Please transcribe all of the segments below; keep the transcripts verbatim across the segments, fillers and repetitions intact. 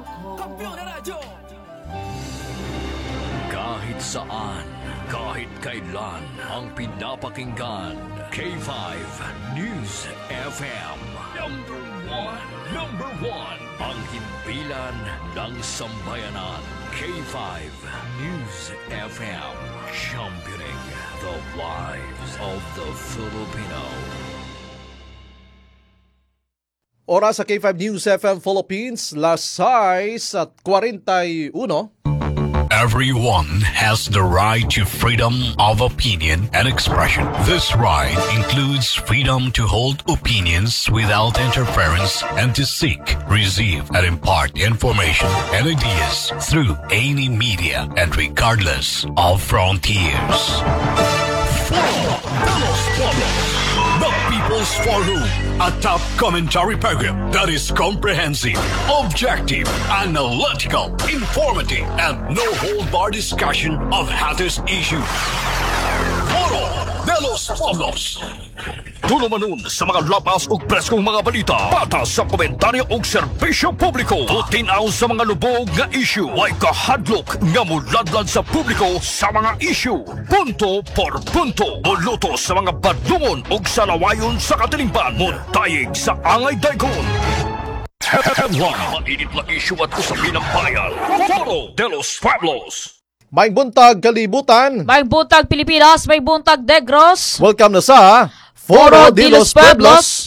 Kampiyon na radyo! Kahit saan, kahit kailan, ang pinapakinggan, K five News F M. Number one, number one, ang himpilan ng sambayanan, K five News F M. Championing the lives of the Filipino. Oras sa K five News F M Philippines, Lasais at forty-one. Everyone has the right to freedom of opinion and expression. This right includes freedom to hold opinions without interference and to seek, receive, and impart information and ideas through any media and regardless of frontiers. The People's Forum, a top commentary program that is comprehensive, objective, analytical, informative, and no-hold-bar discussion of hottest issues. Foro de los Pueblos. Tulumanon sa mga lapas ug preskong mga balita, patas sa komentaryo ug serbisyo publiko, tutinaw sa mga lubog nga issue, way kahadlok nga muladlad sa publiko sa mga issue, punto por punto, muluto sa mga badlungon ug salawayon sa katilingban, mutayig sa angay dagon. Headline, mainit na issue at usapin ng bayan. Foro de los Pueblos. May buntag kalibutan. May buntag Pilipinas, may buntag Negros. Welcome na sa Foro de los Pueblos.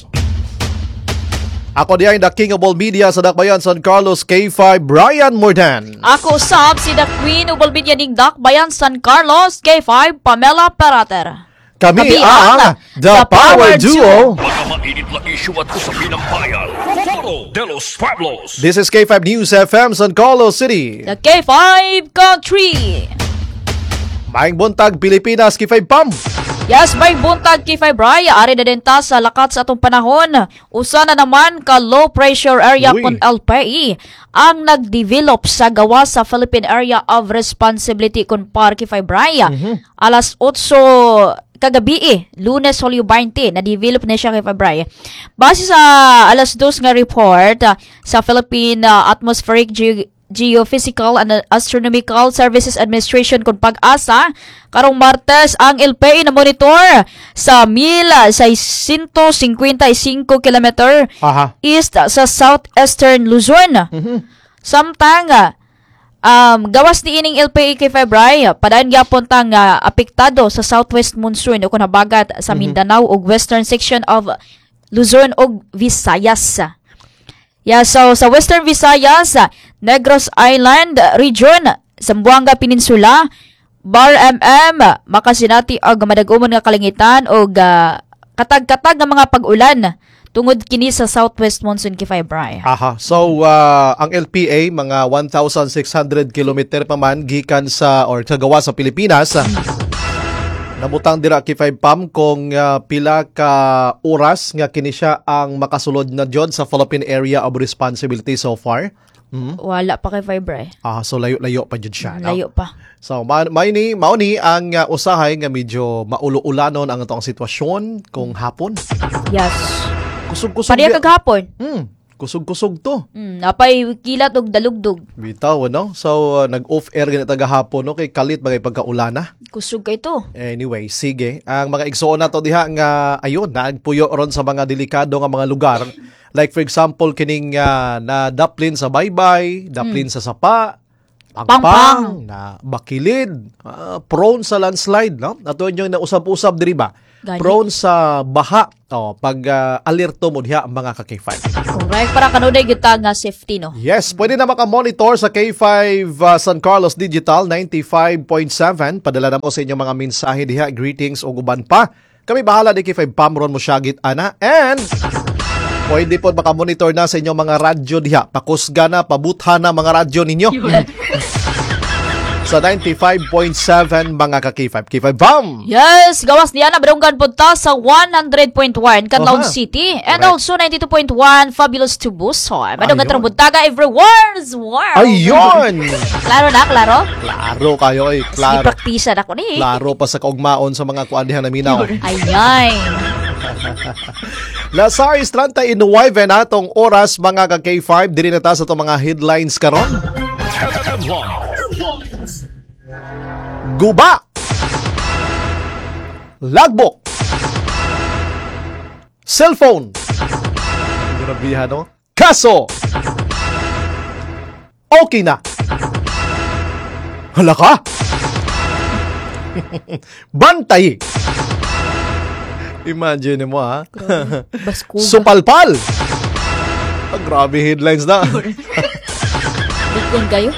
Ako diyan the King of all media sa Dakbayan San Carlos, K five Brian Mordan. Ako sab si the Queen of all media ning Dakbayan San Carlos, K five Pamela Perater. Kami, Kami ang The Power Duo. Mga mainit na issue at usapin ng bayan. Foro de los Pueblos. This is K five News F M San Carlos City. The K five Country. Maing buntag Pilipinas, K five Pam. Yes, may buntag K five Bray, ari na din ta sa lakat sa atong panahon. Usa na naman ka low pressure area Uy. kon L P I ang nagdevelop sa gawa sa Philippine Area of Responsibility kon par K five Bray. Mm-hmm. Alas otso kagabi eh, Lunes Hulyo twenty, na-develop na siya K five Bray. Base sa alas dos nga report uh, sa Philippine uh, Atmospheric Ge- Geophysical and Astronomical Services Administration kung pag-asa, karong Martes ang L P I na monitor sa one thousand six hundred fifty-five kilometer Aha. east sa southeastern Luzon. Mm-hmm. Samtang um, gawas ni ining L P I K five Bray, padayon gyapon tang uh, apektado sa southwest monsoon o kun habagat sa Mindanao ug western section of Luzon ug Visayas. Yeah, so sa Western Visayas, Negros Island region, Zamboanga Peninsula, Bar M M, makasinati og madag-umon nga kalangitan og uh, katag-katag nga mga pag-ulan tungod kini sa southwest monsoon K five Bray. Aha. So uh, ang L P A mga one thousand six hundred kilometer pa man gikan sa or sa gawa sa Pilipinas. Namutang dira K five Pam kung uh, pila ka oras nga kini siya ang makasulod na jud sa Philippine Area of Responsibility so far. Mm-hmm. Wala pa K five Bray. Ah, so layo-layo pa jud siya. Layo no? pa. So ma- may ni mao ni ang uh, usahay nga medyo maulo-ulanon ang atong sitwasyon kung hapon. Yes. Kusog-kusog. Pariya kaghapon. Hmm. Kusog-kusog to. Mm, napay kilat og dalugdog. Bitaw, no? So, uh, nag-off air ganit gahapon, no? Kay kalit bagay pagkaulana. Kusog kay to. Anyway, sige. Ang mga igsoon na to diha nga, ayun, naagpuyo ron sa mga delikado nga mga lugar. Like for example, kining uh, na daplin sa baybay, daplin mm. sa sapa, pangpang, na bakilid, uh, prone sa landslide, no? Ato yung nausap-usap diri ba? Gani. Prone sa baha. Oh, pag uh, alerto mo diha ang mga ka K five. Correct, para kanunay gyud ta nga safety, no. Yes, pwede na maka-monitor sa K five uh, San Carlos Digital ninety-five point seven. Padala na mo sa inyong mga mensahe diha, greetings o uban pa. Kami bahala di K five Pamron mo syagit ana. And pwede po maka-monitor na sa inyong mga radyo diha. Pakusga na, pabutha na mga radyo ninyo. Sa ninety-five point seven mga ka K five. K five Bam! Yes, gawas niya na barunggan punta sa one hundred point one Canlaon Aha. City and Correct. also ninety-two point one Fabulous Tubusoy. Madunggan Ayun. tarong buntaga everyone's world. Ayun! Klaro na, klaro. Klaro kayo eh. Sige, Klaro. praktisan ako ni. Klaro pa sa kaugmaon sa mga kuan diha na minaw. Ayan. Lasais thirty-nine na atong oras mga ka-K five. Diri na ta sa itong mga headlines karon. Guba, logbook, cellphone, grabe no? Kaso, okay na. Hala ka? Bantay. Imagine mo ha. Baskuba. Supalpal. Ah, grabe headlines na. Bitcoin kayo?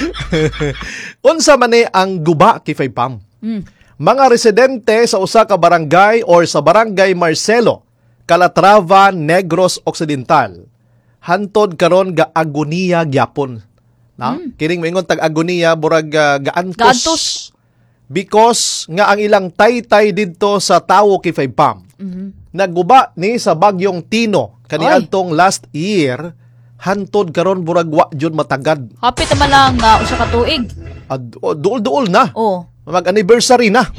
Unsa man ni ang guba kay Pam? Mm. Mga residente sa usa ka barangay or sa barangay Marcelo, Calatrava, Negros Occidental, hantod karon ga agoniya gyapon. Na? Mm. Kining moingon tag agoniya burag uh, gaantos. Gaantos. Because nga ang ilang taytay didto sa tawo kay Pam. Mhm. Naguba ni sa bagyong Tino kaniadtong last year, hantod karon burag wa jud matagad. Hapit naman lang uh, usa ka tuig. Ad, o, duol-duol na. Oh. Mag-anniversary na.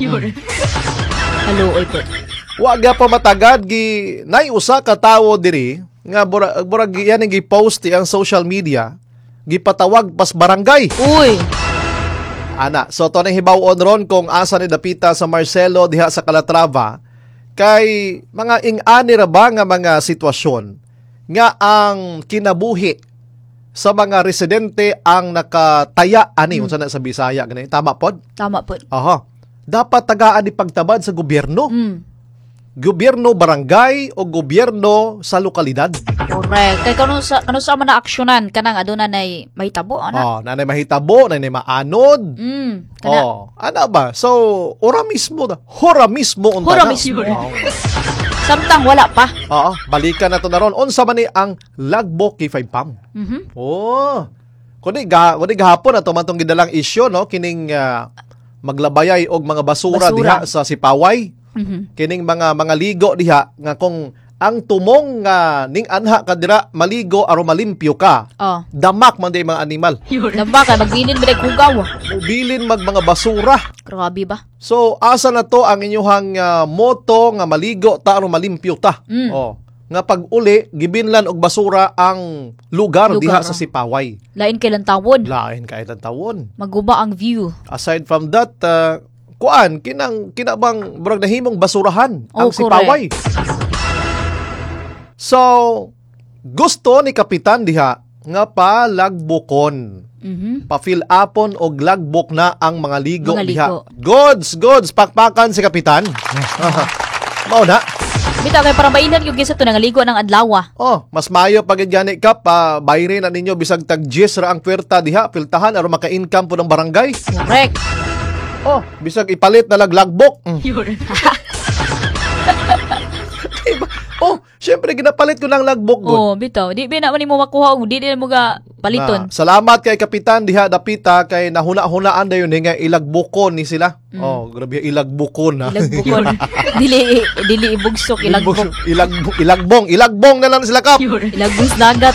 Hello, oy po. Wa ga pa matagad gi nay usa ka tawo diri nga burag burag yan gi post ang social media, gipatawag pas barangay. Uy. Ana, so to na hibaw-on ron kung asa ni dapita sa Marcelo diha sa Calatrava kay mga ing-ani ra ba nga mga sitwasyon nga ang kinabuhi sa mga residente ang nakataya ani unsa na sa Bisaya gani, tama pod? Tama po. Aha. Dapat tagaan ni pagtabad sa gobyerno. Mm. Gobyerno barangay o gobyerno sa lokalidad. Correct. Kay kano sa kano sa man na aksyonan kanang aduna nay mahitabo ana. Oh, nanay mahitabo, nanay maanod. Mm. Kana. Oh, ano ba? So, ora mismo na. Hora mismo unta Hora na. mismo. Oh. Samtang wala pa. Oo, balikan na to na ron. Unsa man ni ang logbook kay Five Pam? Mhm. Oh. Kundi ga, kundi gahapon ato man tong gidalang isyu no kining uh, maglabayay og mga basura, Basura. diha sa Sipaway. Mhm. Kining mga mga ligo diha nga kung ang tumong nga ning anha ka dira maligo aron malimpyo ka. Oh. Damak man day mga animal. Naba kay magbilin mi kugaw. Mobilin mag mga basura. Grabe ba? So asa na to ang inyuhang uh, moto nga maligo ta aron malimpyo ta. Mm. Oh. Nga pag uli gibinlan og basura ang lugar, Lugar, diha oh. sa Sipaway. Lain kay lang tawon. Lain kay ilang tawon. Maguba ang view. Aside from that, uh, kuan kinang kinabang burag nahimong basurahan ang Oh, Sipaway. So gusto ni kapitan diha nga pa lagbukon. Mhm. Pa-fill upon og logbook na ang mga ligo Mga diha. ligo. Goods, goods, pakpakan si kapitan. Mao na. Bitaw kay para mainan yung gisa to nangaligo ng adlaw. Oh, mas mayo pagid gani ka pa bayre na ninyo bisag tag jis ra ang kwerta diha, piltahan aron maka-income po ng barangay. Correct. Oh, bisag ipalit na lag logbook. Mm. Diba? Oh, syempre ginapalit ko lang logbook gud. Oh, bitaw. Di ba naman mo makuha og di din mo ga paliton. Na, salamat kay kapitan diha dapita kay nahuna-hunaan dayon nga ilagbukon ni sila. Mm. Oh, grabe ilagbukon ha. Ilagbukon. dili dili ibugsok ilagbuk. Ilagbong, ilagbong, ilagbong na lang sila kap. Ilagbus dagat.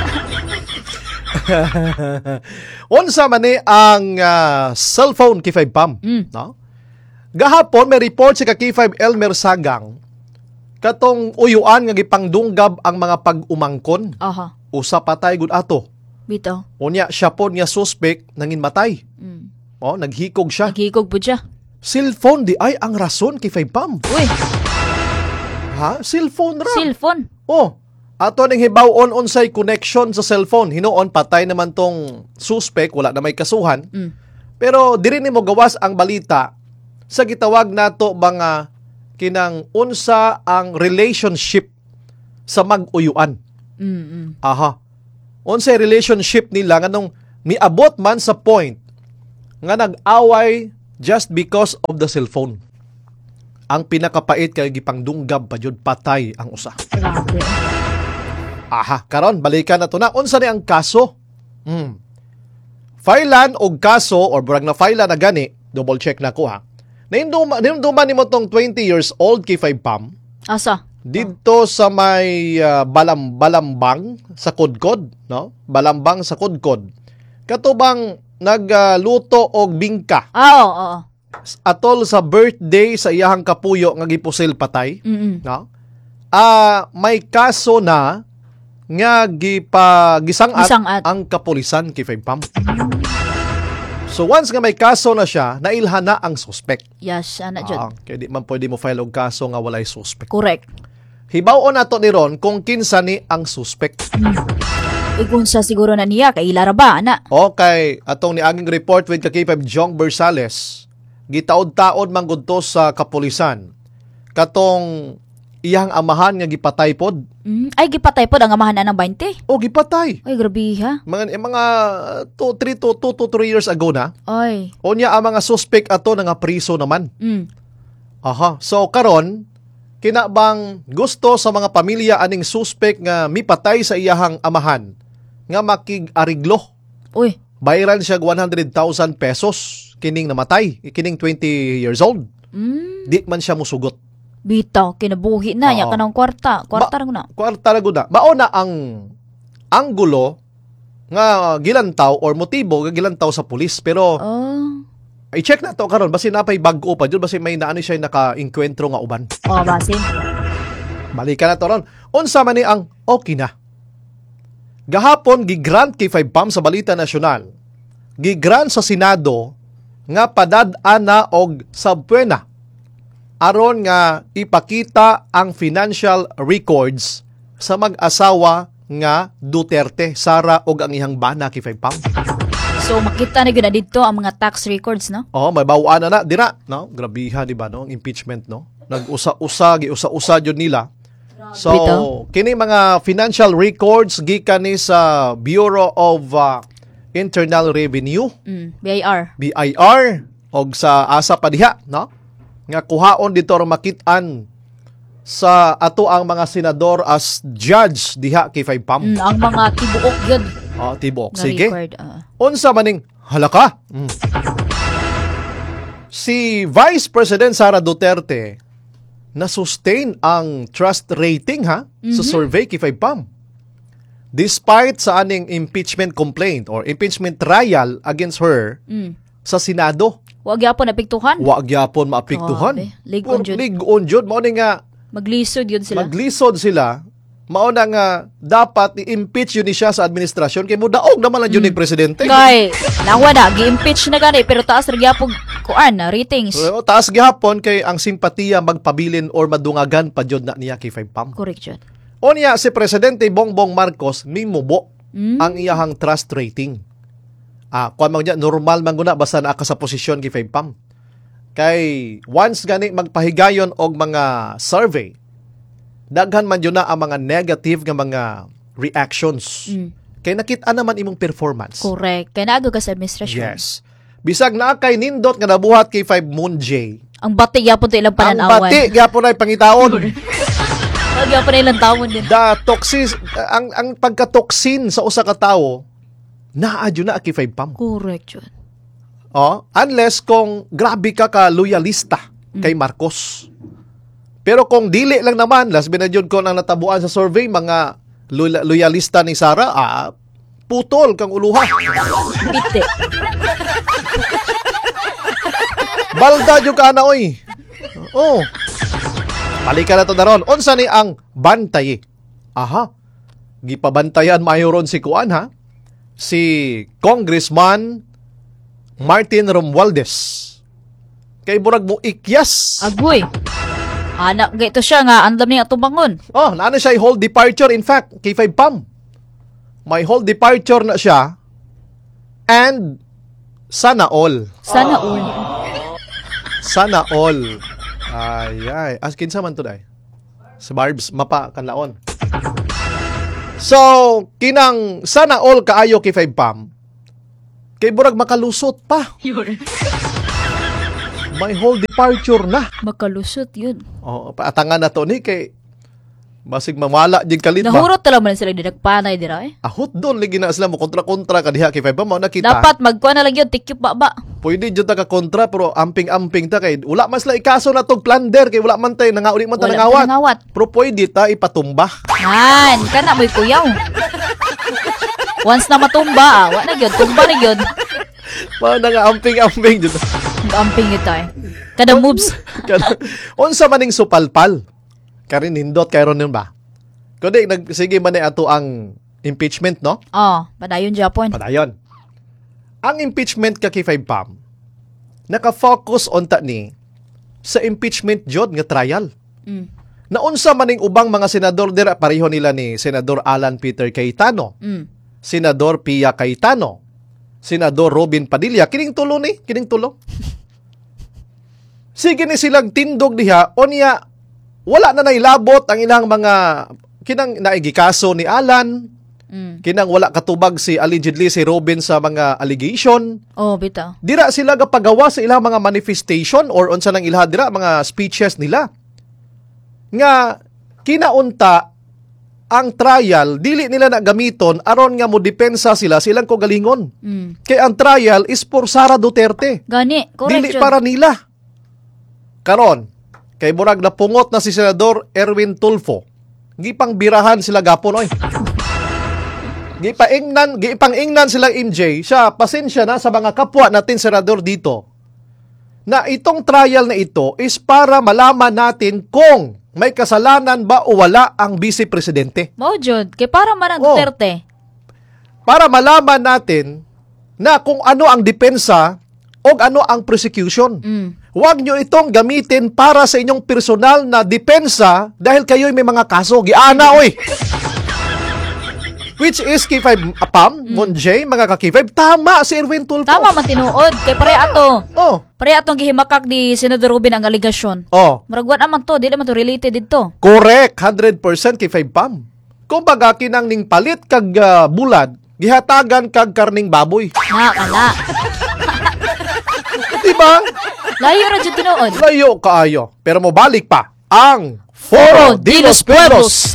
Unsa man ni ang uh, cellphone kay Five Pam, Mm. no? Gahapon may report si ka K five Elmer Sagang katong uyuan nga gipangdunggab ang mga pag-umangkon. Aha. Usa patay gud ato. Bitaw. Unya siya pod nga suspect nangin matay. Mm. Oh, naghikog siya. Naghikog po siya. Cellphone di ay ang rason kay Five Pam. Uy, Ha? Cellphone ra. cellphone. Oh, ato ning hibaw-on unsay connection sa cellphone. Hinuon patay naman tong suspect, wala na may kasuhan. Mm. Pero diri nimo gawas ang balita sa gitawag nato mga kinang unsa ang relationship sa mag-uyuan. Mm. mm. Aha. Unsay relationship nila nganong miabot man sa point nga nag-away just because of the cellphone. Ang pinakapait kay gipangdunggab pa jud patay ang usa. Grabe. Aha, karon balikan na to na unsa ni ang kaso? Hmm. Filean og kaso or burag na file na gani, double check na ko ha. Nainduman nainduman nimo tong twenty years old kay Five Pam Asa? didto sa may uh, balam balambang sa Kudkod, no? Balambang sa Kudkod. Katubang nagluto uh, og bingka Ah, oo, oo. atol sa birthday sa iyahang kapuyo nga gipusil patay, Mm. no? ah may kaso na nga gipa gisangat Gisangat. ang kapulisan kay Five Pam. So once nga may kaso na siya, nailhan na ang suspect. Yes, ana jud. Ah, kaya di man pwede mo file og kaso nga walay suspect. Correct. Hibaw-on nato ni Ron kung kinsa ni ang suspect. Igun sa siguro na niya kay ilara ba ana. Okay, atong niaging report with K five Jong Bersales, gitaod-taod man gud to sa kapulisan. Katong iyang amahan nga gipatay pod. Mm, ay gipatay pod ang amahan na ng twenty. O gipatay. Ay grabe ha. Mga eh, mga two to three years ago na. Ay. Unya ang mga suspect ato nga priso naman. Mm. Aha. So karon kinabang gusto sa mga pamilya aning suspect nga mipatay sa iyahang amahan nga makig-ariglo. Uy. Bayaran siya one hundred thousand pesos kining namatay, kining twenty years old. Mm. Di man siya musugot. Bitaw kinabuhi na nya Oo. kanang kwarta. Kwarta Ba- ra na. Kwarta ra gud na. Mao na ang anggulo nga gilantaw or motibo nga gilantaw sa pulis, pero Oh. i-check na to karon basi napay bag-o pa jud, basi may naano siya naka-enkwentro nga uban. Oh, basin. Balikan na to ron. Unsa man ni ang okay na. Gahapon gigrant kay Five Pam sa Balita Nasyonal. Gigrant sa Senado nga padad-an na og sabpuena aron nga ipakita ang financial records sa mag-asawa nga Duterte, Sara ug ang iyang bana kay Five Pam. So makita na gyud na didto ang mga tax records no. Oh, may bawaan na na dira, no? Grabiha di ba no, ang impeachment no. Nag-usa-usa, giusa-usa jud nila. So, Bitaw. kini mga financial records gikan ni sa Bureau of uh, Internal Revenue, Mm, B I R. B I R, og sa asa pa diha, no? Nga kuhaon dito ra makit-an sa ato ang mga senador as judge diha kay Five Pam. Mm, ang mga tibuok gyud Oh, tibok. na Sige. record. ah. Unsa maning halaka? Mm. Si Vice President Sara Duterte na-sustain ang trust rating ha sa survey kay Five Pam. Despite sa aning impeachment complaint or impeachment trial against her Mm. sa Senado, Wa gyapon napiktuhan. wa gyapon maapektuhan. Grabe. Lig-on jud. Lig-on jud. Mao ni nga Maglisod yun sila. maglisod sila. Mao na nga dapat i-impeach yun ni siya sa administrasyon kay mudaog naman lang yun ni presidente. Kay, nawa na, gi-impeach na gani, pero taas rin gyapon kuan na, ratings. So, taas gihapon kay ang simpatiya magpabilin or madungagan pa jud na niya kay Five Pam. Correct yun. O niya si Presidente Bongbong Marcos mimubo Mm. ang iyahang trust rating. Ah, kuan man niya normal man guna basta naa ka sa posisyon kay Five Pam. Kay once gani magpahigayon og mga survey, daghan man yun na ang mga negative nga mga reactions. Mm. Kay nakita naman imong performance. Correct. Kaya naago ka sa administrasyon. Yes. Bisag na kay nindot nga nabuhat kay Five Moon J. Ang bati gyapon to ilang Ang pananawan. bati gyapon ay pangitaon. Ang gyapon na ilang tawon din. Da toxis ang ang pagka-toxin sa usa ka tawo naa jud na kay Five Pam. Correct yun. Oh, unless kung grabe ka ka loyalista kay Marcos. Pero kung dili lang naman, last binadyon ko nang natabuan sa survey, mga lo- loyalista ni Sara, ah, putol kang uluha. Piti. Balda jud ka na, oy. Oh. Balikan na to daron. Unsa ni ang bantay? Aha. Gipabantayan mayoron si Kuan, ha? Si Congressman Martin Romualdez. Kay burag mo ikyas. Agoy. Anak, gayto siya nga, andam niya tubangon. Oh, naano siya hold departure in fact kay Five Pam. May hold departure na siya and sana all. Sana all. Sana all. Ay ay, askin sa man to day. Sa Barbs mapa kanlaon. So, kinang sana all kaayo kay Five Pam. Kay burag makalusot pa. May hold departure na. Makalusot yun. Oh, paatangan na to ni kay basig mamala jud kalit ba. Nahurot tala man sila dinagpanay dira eh. Ahot doon lagi na sila mo kontra-kontra kadiha kay Five Pam mo nakita. Dapat magkuha na lang yun, tikyop ba ba? Pwede jud ta ka kontra pero amping-amping ta kay wala man sila ikaso na tog plunder kay wala man tay nangauli man ta Wala nangawat. pa nangawat. Pero pwede ta ipatumba. Han, kana mo'y kuyaw. Once na matumba, ah, wa na gyud, tumba na gyud. Mga nga amping-amping jud. Amping ito eh. Kada moves. Unsa maning supalpal Karin hindot karon nun ba? Kundi nagsige man ni ato ang impeachment, no? Oh, padayon Japon. Padayon. Ang impeachment ka kay five Pam, naka-focus on ta ni sa impeachment jud nga trial. Mm. Naunsa maning ubang mga senador dira pareho nila ni Senador Alan Peter Cayetano, Mm. Senador Pia Cayetano, Senador Robin Padilla, kining tulo ni, kining tulo. Sige ni silang tindog diha o niya wala na nailabot ang ilang mga kinang naigikaso ni Alan, Mm. kinang wala katubag si allegedly si Robin sa mga allegation. Oh, bitaw. Dira sila gapagawa sa ilang mga manifestation or unsa nang ilha dira mga speeches nila. Nga kinaunta ang trial dili nila na gamiton aron nga mo depensa sila silang kogalingon. Mm. Kay ang trial is for Sara Duterte. Gani, correct Dili yun. para nila. Karon, kay murag napungot na si Senador Erwin Tulfo. Gipang birahan sila gapon oy. Gipaingnan, gipangingnan sila M J. Siya pasensya na sa mga kapwa natin senador dito. Na itong trial na ito is para malaman natin kung may kasalanan ba o wala ang vice presidente. Mao jud, kay para man ang Oh. Duterte. Para malaman natin na kung ano ang depensa o ano ang prosecution. Mm. Huwag nyo itong gamitin para sa inyong personal na depensa dahil kayo'y may mga kaso. Giana, oy! Which is K five Apam, mm. Monjay, mga ka-K five. Tama si Erwin Tulfo. Tama man tinuod, kay pare ato. Oh, Pare atong gihimakak di Senador Rubin ang aligasyon. oh. Murag wa naman to, di naman to related dito. Correct, one hundred percent K five Pam. Kung baga kinang ning palit kag uh, bulad, gihatagan kag karning baboy. Na, kana. Diba? Layo ra jud tinuod. Layo kaayo. Pero mo balik pa ang Foro de los Pueblos.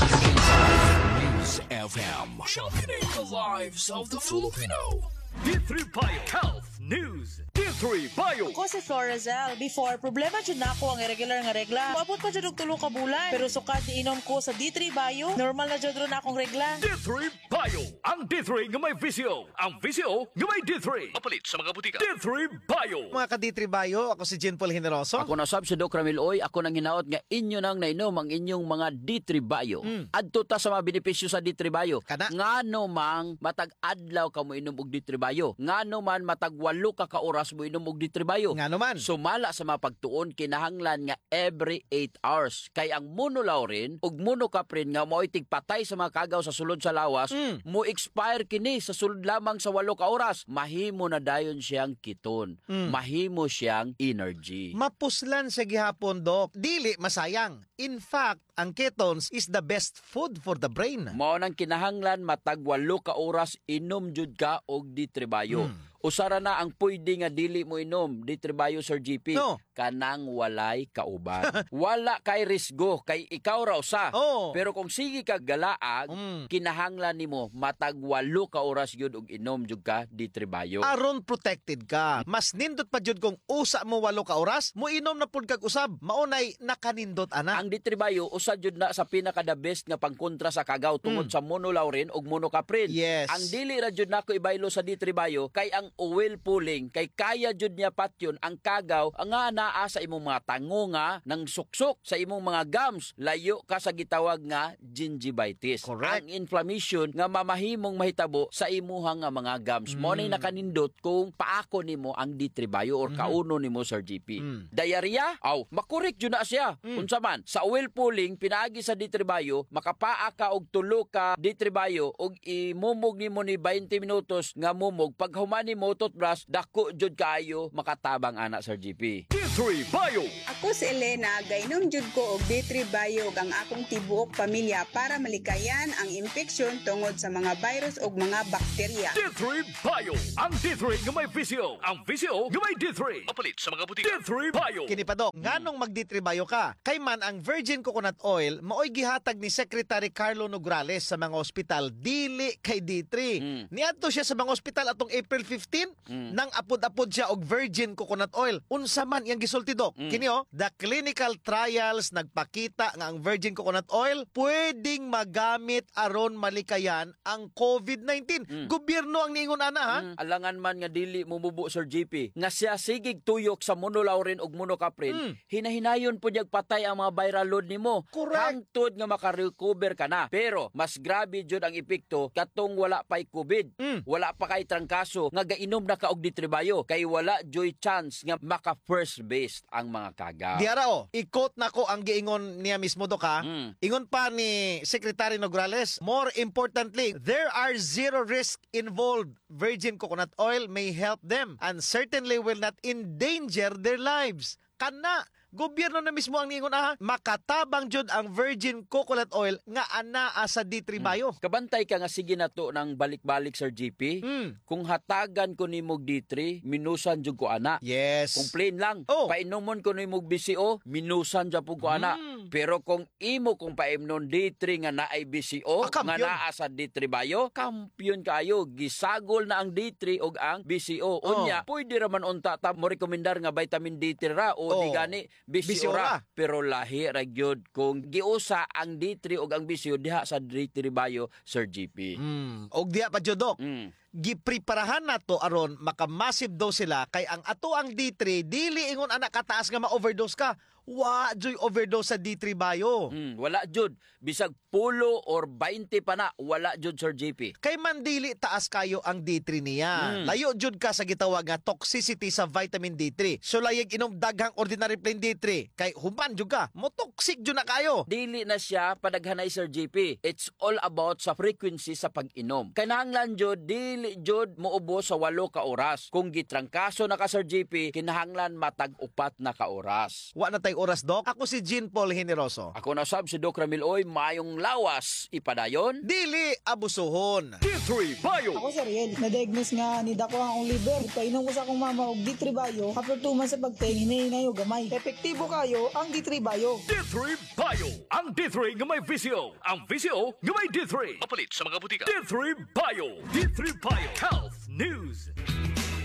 News F M. Championing the lives of the Filipino. D three Bio Health News. D three Bio. Ako si Florazel. Before, problema dyan na ako ang irregular nga regla. Maabot pa dyan og tulo ka bulan. Pero sukat iinom ko sa D three Bio, normal na dyan ron akong regla. D three Bio. Ang D three nga may visio. Ang visio nga may D three. Mapalit sa mga butika. D three Bio. Mga ka-D-Tribayo, ako si Jean Paul Generoso. Ako na sab si Doc Ramil Oy, ako nang hinaot nga inyo nang nainom ang inyong mga D three Bio. Mm. Adto ta sa mga benepisyo sa D three Bio. Kana? Ngano mang matag adlaw ka mo inom og D three Bio. Ngano man matag walo ka ka oras mo inom og D three Bio. Nga naman. Sumala sa mga pagtuon kinahanglan nga every eight hours. Kay ang monolaurin ug monocaprin nga mo'y tigpatay sa mga kagaw sa sulod sa lawas, Mm. mo expire kini sa sulod lamang sa walo ka oras. Mahimo na dayon siyang kiton. Mm. Mahimo siyang energy. Mapuslan sa gihapon, Dok. Dili masayang. In fact, ang ketones is the best food for the brain. Mao nang kinahanglan matag walo ka oras inom jud ka og D three Bio. Mm. Usara na ang pwede nga dili mo inom D three Bio Sir G P. No. Kanang walay kauban. Wala kay risgo kay ikaw raw sa. Oh. Pero kung sige ka galaag, Mm. kinahanglan nimo matag walo ka oras gyud og inom jud ka D three Bio. Aron protected ka. Mas nindot pa jud kung usa mo walo ka oras, mo inom na pud kag usab. Maunay nakanindot ana. Ang D three Bio usa jud na sa pinaka the best nga pangkontra sa kagaw tungod Mm. sa monolaurin ug monocaprin. Yes. Ang dili ra jud nako ibaylo sa D three Bio kay ang oil pulling kay kaya jud niya patyon ang kagaw ang nga naa sa imong mga tangunga ng suksok sa imong mga gums, layo ka sa gitawag nga gingivitis. Correct. Ang inflammation nga mamahimong mahitabo sa imuha nga mga gums. Mo Mm. nay nakanindot kung paako nimo ang D three Bio or Mhm. kauno nimo Sir G P. Mm. Diarrhea? Aw, makorek jud na siya. Mm. Unsa man, sa oil pulling pinaagi sa D three Bio, makapaa ka og tulo ka D three Bio og imumog nimo ni twenty minutos nga mumog pag humani mo toothbrush dako jud kaayo makatabang ana Sir G P. D three Bio. Ako si Elena, gainom jud ko og D three Bio ang akong tibuok pamilya para malikayan ang infeksyon tungod sa mga virus ug mga bakterya. D three Bio. Ang D three nga may visio. Ang visio nga may D three. Mapalit sa mga butika. D three Bio. Kini pa, Dok, nganong mag-D-Tribayo ka? Kay man ang virgin coconut oil maoy gihatag ni Secretary Carlo Nograles sa mga ospital dili kay D three. Mm. Niadto siya sa mga ospital atong April fifteen fifteen nang apod-apod siya og virgin coconut oil. Unsa man iyang gisulti, Dok? Kini oh, the clinical trials nagpakita nga ang virgin coconut oil pwedeng magamit aron malikayan ang COVID nineteen. Gobyerno ang niingon ana ha. Mm, alangan man nga dili mumubo Sir G P nga siya sigig tuyok sa monolaurin ug monocaprin, Mm. hinahinayon po niyag patay ang mga viral load nimo. Correct. Hangtod nga makarecover ka na. Pero mas grabe jud ang epekto katong wala pa'y COVID. Mm. Wala pa kay trangkaso nga gainom na ka og ditribayo kay wala joy chance nga maka first base ang mga kagaw. Diara oh, ikot na ko ang giingon niya mismo, Dok ha. Mm. Ingon pa ni Secretary Nograles, more importantly, there are zero risk involved. Virgin coconut oil may help them and certainly will not endanger their lives. Kana, gobyerno na mismo ang ningon aha, makatabang jud ang virgin coconut oil nga anaa sa D three Bio. Kabantay ka nga sige na to ng balik-balik Sir G P. Mm. Kung hatagan ko ni mog D three, minusan jud ko ana. Yes. Kung plain lang, Oh. painomon ko ni mog B C O, minusan dyan po ko ana. Mm. Pero kung imo kung paimnon D three nga naay B C O, Ah, nga kampiyon. naa sa D three Bio, kampiyon kayo. Gisagol na ang D three o ang B C O. Oh. Unya, pwede raman unta ta mo rekomendar nga vitamin D three ra o Oh. di gani B C O B C O ra. ra. Pero lahi ra gyud kung giusa ang D three o ang B C O diha sa D three Bio, Sir G P. Mm. Og diya pa jud, Dok. Mm. Gipreparahan na to aron maka-massive dose sila kay ang ato ang D three dili ingon anak kataas nga ma-overdose ka. Wa joy overdose sa D three Bio. Mm, wala jud bisag pulo or twenty pa na wala jud Sir G P. Kay man dili taas kayo ang D three niya. Mm. Layo jud ka sa gitawag nga toxicity sa vitamin D three. So layag inom daghang ordinary plain D three kay human jud ka. Mo toxic jud na kayo. Dili na siya padaghanay Sir G P. It's all about sa frequency sa pag-inom. Kinahanglan jud dili jud moubos sa walo ka oras. Kung gitrangkaso na ka Sir G P, kinahanglan matag upat na ka oras. Wa na tay oras, Dok. Ako si Jean Paul Generoso. Ako na sab si Doc Ramil Oy, mayong lawas ipadayon. Dili abusuhon. D three Bio. Ako si Ariel, na-diagnose nga ni dako ang akong liver. Painom ko sa akong mama og D three Bio. After two months sa pagtayin, hinahinay og gamay. Epektibo kayo ang D three Bio. D three Bio. Ang D three nga may V C O. Ang V C O nga may D three. Papalit sa mga butika. D three Bio. D three Bio. Health News.